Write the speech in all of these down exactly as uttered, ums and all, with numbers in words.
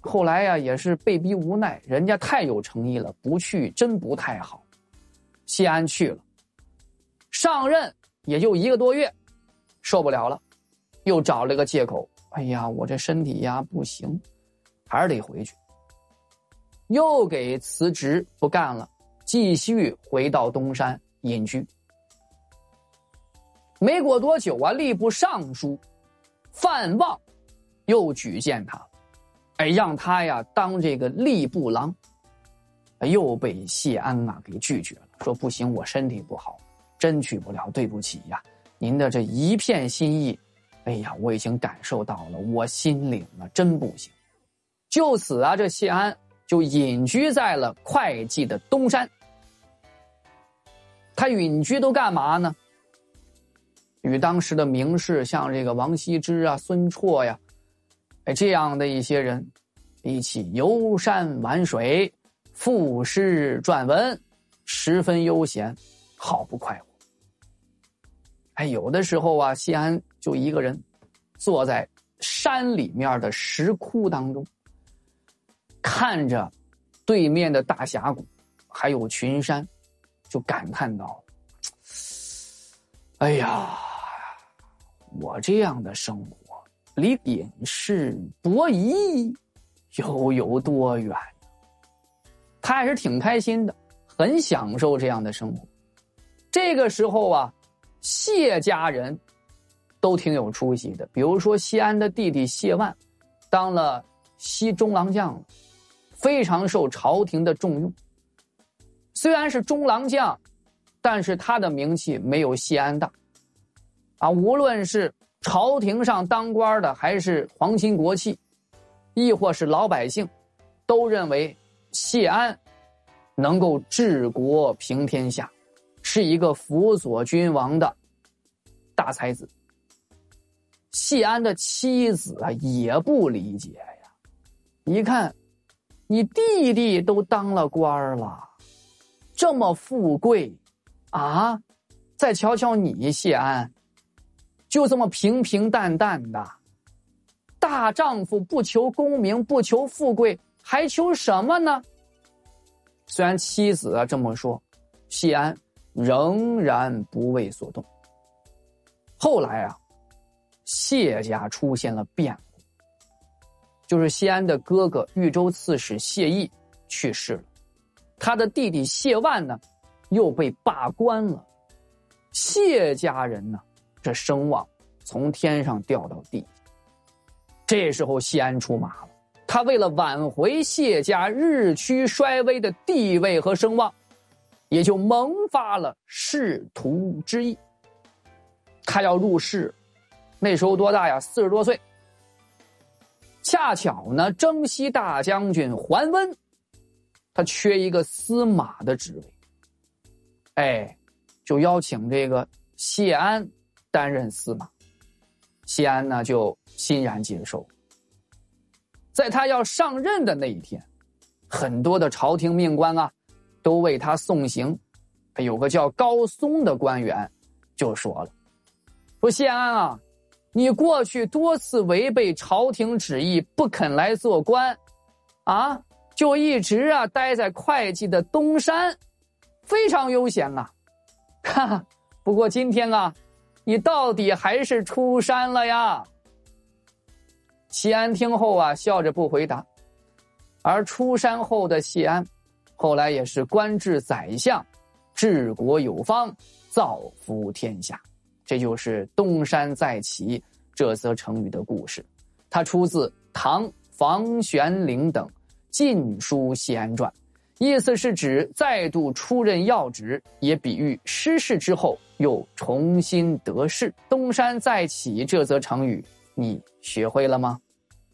后来呀、啊、也是被逼无奈，人家太有诚意了，不去真不太好。谢安去了，上任也就一个多月，受不了了，又找了个借口，哎呀，我这身体呀不行，还是得回去。又给辞职不干了，继续回到东山隐居。没过多久啊，吏部尚书范望又举荐他，哎，让他呀当这个吏部郎，又被谢安啊给拒绝了，说不行，我身体不好，真去不了，对不起呀，您的这一片心意，哎呀，我已经感受到了，我心领了，真不行。就此啊，这谢安就隐居在了会稽的东山。他隐居都干嘛呢？与当时的名士，像这个王羲之啊、孙绰呀，哎，这样的一些人一起游山玩水，赋诗撰文，十分悠闲，好不快活。哎，有的时候啊，谢安就一个人坐在山里面的石窟当中，看着对面的大峡谷还有群山，就感叹道，哎呀，我这样的生活离隐士伯夷又有多远？他还是挺开心的，很享受这样的生活。这个时候啊，谢家人都挺有出息的，比如说谢安的弟弟谢万当了西中郎将了，非常受朝廷的重用。虽然是中郎将，但是他的名气没有谢安大啊，无论是朝廷上当官的，还是皇亲国戚，亦或是老百姓，都认为谢安能够治国平天下，是一个辅佐君王的大才子。谢安的妻子啊也不理解呀，一看你弟弟都当了官了，这么富贵啊，再瞧瞧你谢安，就这么平平淡淡的，大丈夫不求功名，不求富贵，还求什么呢？虽然妻子啊这么说，谢安仍然不为所动。后来啊，谢家出现了变故，就是谢安的哥哥豫州刺史谢毅去世了，他的弟弟谢万呢又被罢官了。谢家人呢这声望从天上掉到地下。这时候谢安出马了，他为了挽回谢家日趋衰微的地位和声望，也就萌发了仕途之意。他要入仕，那时候多大呀？四十多岁。恰巧呢，征西大将军桓温，他缺一个司马的职位，哎，就邀请这个谢安担任司马。谢安呢就欣然接受。在他要上任的那一天，很多的朝廷命官啊都为他送行。有个叫高松的官员就说了，说谢安啊，你过去多次违背朝廷旨意，不肯来做官啊，就一直啊待在会稽的东山，非常悠闲啊。哈哈，不过今天啊，你到底还是出山了呀。谢安听后啊，笑着不回答。而出山后的谢安，后来也是官至宰相，治国有方，造福天下。这就是东山再起这则成语的故事，它出自唐房玄龄等《晋书谢安传》，意思是指再度出任要职，也比喻失势之后又重新得势。东山再起这则成语，你学会了吗？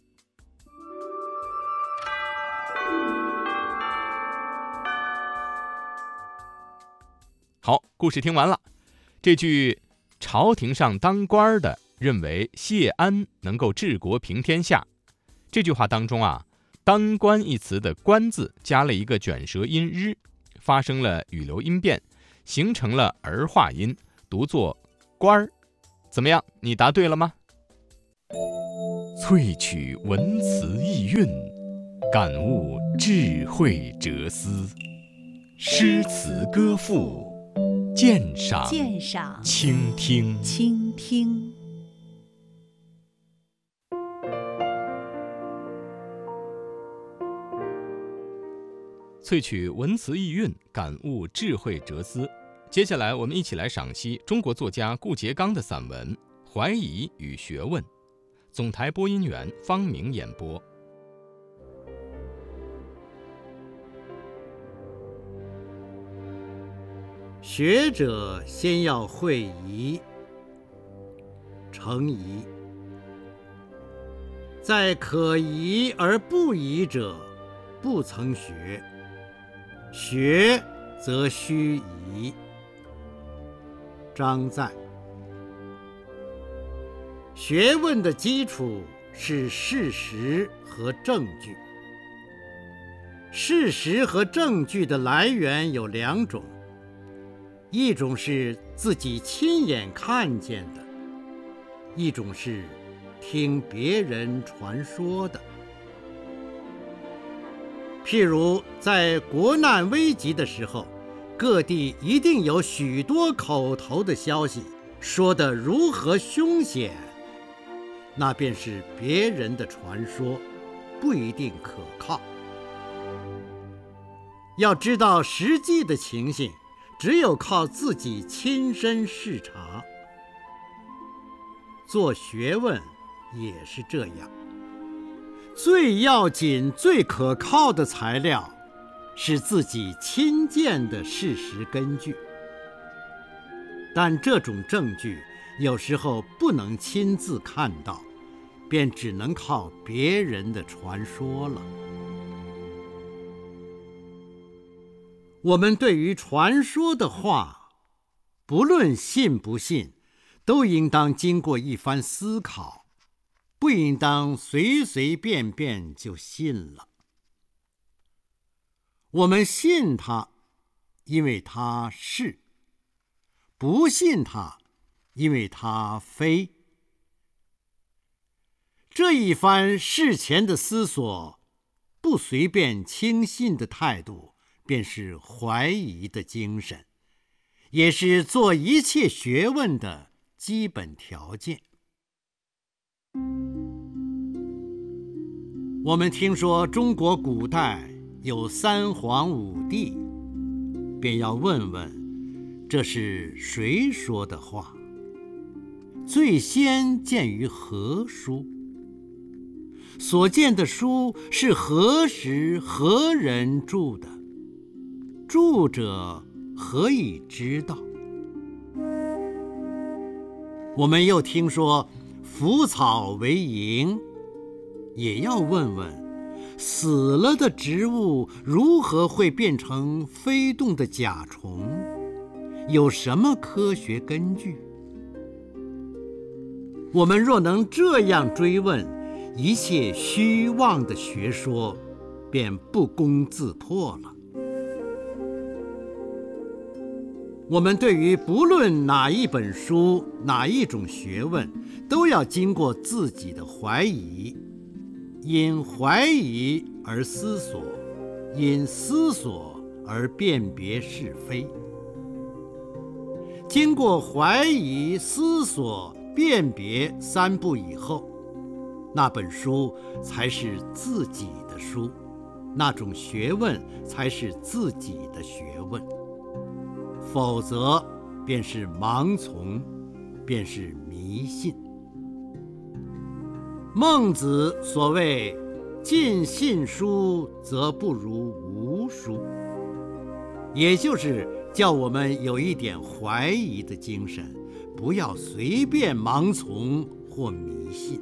好，故事听完了。这句朝廷上当官的认为谢安能够治国平天下，这句话当中啊，当官一词的官字加了一个卷舌音日，发生了语流音变，形成了儿化音，读作官儿。怎么样，你答对了吗？萃取文词意蕴， 感悟智慧哲思，诗词歌赋，鉴赏鉴赏倾听倾听。 萃取文词意蕴，感悟智慧哲思。接下来我们一起来赏析中国作家顾颉刚的散文《怀疑与学问》。总台播音员方明演播。 学者先要会疑，成疑。在可疑而不疑者，不曾学；学则须疑。张载。学问的基础是事实和证据。事实和证据的来源有两种，一种是自己亲眼看见的，一种是听别人传说的。譬如在国难危急的时候，各地一定有许多口头的消息，说得如何凶险，那便是别人的传说，不一定可靠。要知道实际的情形，只有靠自己亲身视察。做学问也是这样，最要紧、最可靠的材料是自己亲见的事实根据。但这种证据有时候不能亲自看到，便只能靠别人的传说了。我们对于传说的话，不论信不信，都应当经过一番思考，不应当随随便便就信了。我们信它，因为它是；不信它，因为它非。这一番事前的思索，不随便轻信的态度，便是怀疑的精神，也是做一切学问的基本条件。我们听说中国古代有三皇五帝，便要问问，这是谁说的话？最先见于何书？所见的书是何时何人著的？著者何以知道？我们又听说腐草为萤，也要问问，死了的植物如何会变成飞动的甲虫？有什么科学根据？我们若能这样追问，一切虚妄的学说便不攻自破了。我们对于不论哪一本书，哪一种学问，都要经过自己的怀疑，因怀疑而思索，因思索而辨别是非。经过怀疑、思索、辨别三步以后，那本书才是自己的书，那种学问才是自己的学问。否则便是盲从，便是迷信。孟子所谓尽信书则不如无书，也就是叫我们有一点怀疑的精神，不要随便盲从或迷信。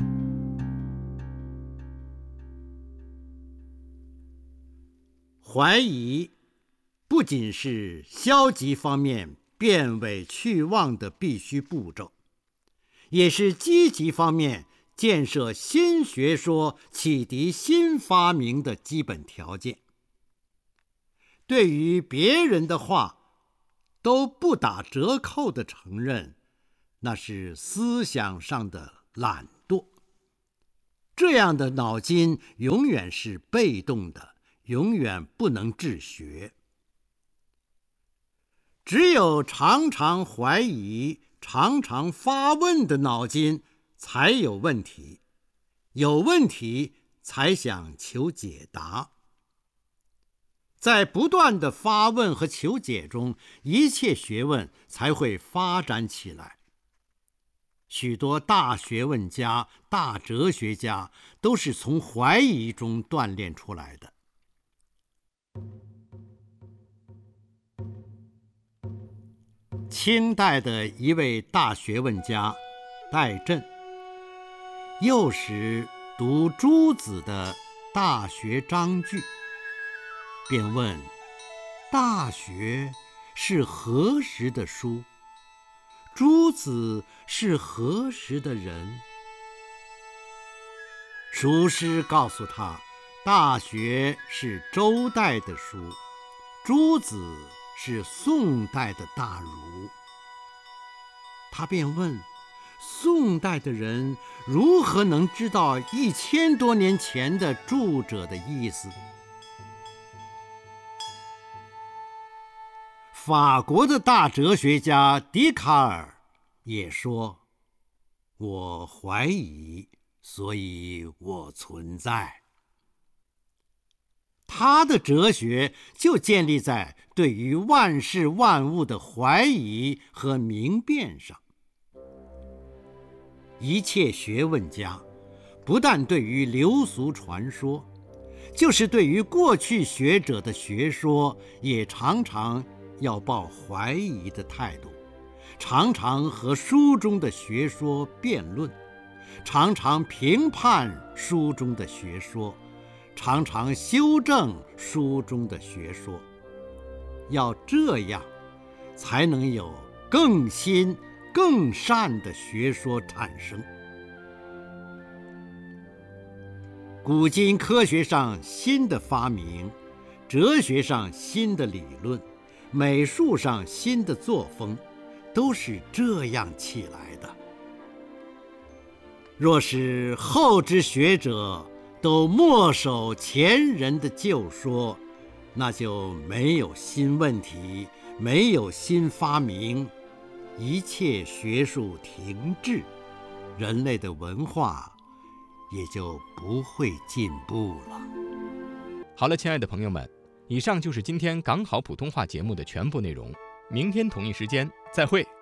怀疑不仅是消极方面辨伪去妄的必须步骤，也是积极方面建设新学说、启迪新发明的基本条件。对于别人的话都不打折扣的承认，那是思想上的懒惰。 这样的脑筋永远是被动的，永远不能治学。只有常常怀疑、常常发问的脑筋才有问题，有问题才想求解答。在不断的发问和求解中，一切学问才会发展起来。许多大学问家、大哲学家都是从怀疑中锻炼出来的。清代的一位大学问家戴震，幼时读朱子的《大学章句》，便问：大学是何时的书？朱子是何时的人？厨师告诉他，大学是周代的书，朱子是宋代的大儒。他便问，宋代的人如何能知道一千多年前的著者的意思？法国的大哲学家笛卡尔也说，我怀疑，所以我存在。他的哲学就建立在对于万事万物的怀疑和明辨上。一切学问家不但对于流俗传说，就是对于过去学者的学说，也常常要抱怀疑的态度，常常和书中的学说辩论，常常评判书中的学说，常常修正书中的学说。要这样，才能有更新更善的学说产生。古今科学上新的发明，哲学上新的理论，美术上新的作风，都是这样起来的。若是后之学者都墨守前人的旧说，那就没有新问题，没有新发明，一切学术停滞，人类的文化也就不会进步了。 好了，亲爱的朋友们，以上就是今天港好普通话节目的全部内容。明天同一时间再会。